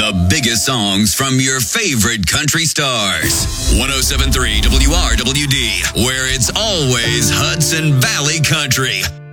The biggest songs from your favorite country stars. 107.3 WRWD, where it's always Hudson Valley Country.